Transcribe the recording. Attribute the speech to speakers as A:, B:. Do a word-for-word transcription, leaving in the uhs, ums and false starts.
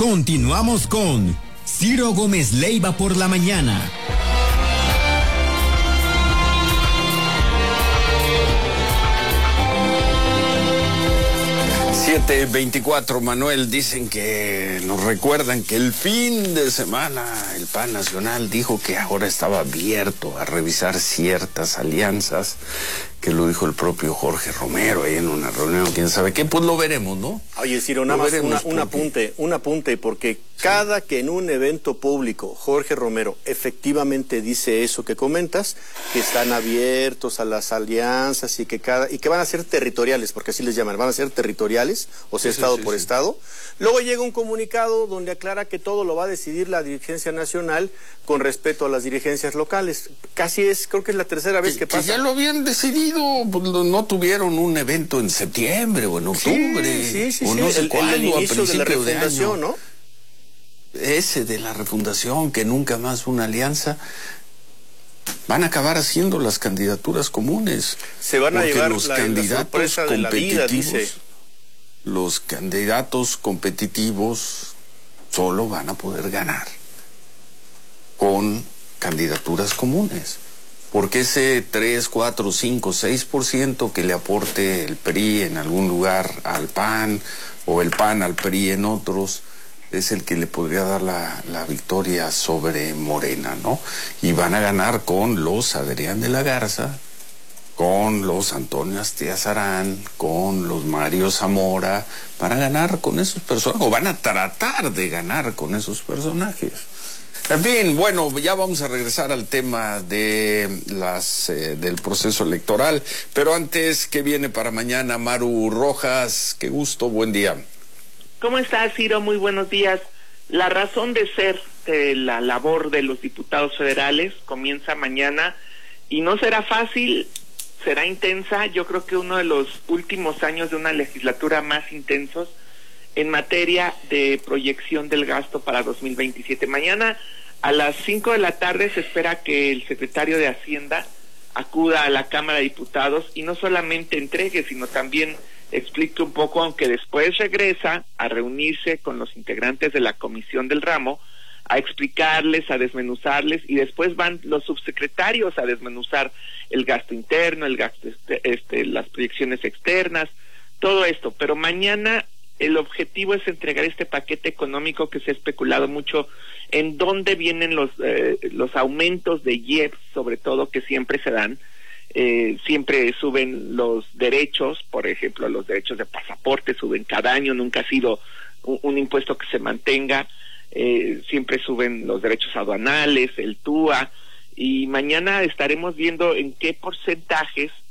A: Continuamos con Ciro Gómez Leiva por la mañana.
B: siete veinticuatro, Manuel, dicen que nos recuerdan que el fin de semana el P A N Nacional dijo que ahora estaba abierto a revisar ciertas alianzas, que lo dijo el propio Jorge Romero ahí en una reunión, quién sabe qué, pues lo veremos, ¿no?
C: Oye, Ciro, nada más una, un apunte, un apunte, porque sí. Cada que en un evento público Jorge Romero efectivamente dice eso que comentas, que están abiertos a las alianzas y que cada y que van a ser territoriales, porque así les llaman, van a ser territoriales, o sea, sí, estado sí, por sí. estado. Luego llega un comunicado donde aclara que todo lo va a decidir la dirigencia nacional con respeto a las dirigencias locales. Casi es, creo que es la tercera vez que, que pasa.
B: Que ya lo habían decidido, pues no tuvieron un evento en septiembre o en octubre,
C: sí, sí, sí,
B: o
C: sí.
B: no sé
C: el,
B: cuándo,
C: el inicio
B: a
C: de la
B: principio de
C: refundación,
B: año.
C: ¿no?
B: Ese de la refundación, que nunca más una alianza. Van a acabar haciendo las candidaturas comunes.
C: Se van a llevar
B: los
C: la,
B: candidatos
C: la de la vida, dice.
B: Los candidatos competitivos solo van a poder ganar con candidaturas comunes. Porque ese tres, cuatro, cinco, seis por ciento que le aporte el P R I en algún lugar al P A N o el P A N al P R I en otros, es el que le podría dar la, la victoria sobre Morena, ¿no? Y van a ganar con los Adrián de la Garza, con los Antonio Astiazarán, con los Mario Zamora. Van a ganar con esos personajes, o van a tratar de ganar con esos personajes. En fin, bueno, ya vamos a regresar al tema de las eh, del proceso electoral, pero antes, ¿qué viene para mañana? Maru Rojas, qué gusto, buen día.
D: ¿Cómo estás, Ciro? Muy buenos días. La razón de ser de la labor de los diputados federales comienza mañana y no será fácil, será intensa. Yo creo que uno de los últimos años de una legislatura más intensos en materia de proyección del gasto para dos mil veintisiete. Mañana a las cinco de la tarde se espera que el secretario de Hacienda acuda a la Cámara de Diputados y no solamente entregue, sino también explique un poco, aunque después regresa a reunirse con los integrantes de la comisión del ramo, a explicarles, a desmenuzarles, y después van los subsecretarios a desmenuzar el gasto interno, el gasto este, este, las proyecciones externas, todo esto. Pero mañana el objetivo es entregar este paquete económico que se ha especulado mucho en dónde vienen los eh, los aumentos de I E P S, sobre todo, que siempre se dan. Eh, siempre suben los derechos, por ejemplo, los derechos de pasaporte suben cada año, nunca ha sido un, un impuesto que se mantenga. Eh, siempre suben los derechos aduanales, el T U A, y mañana estaremos viendo en qué porcentajes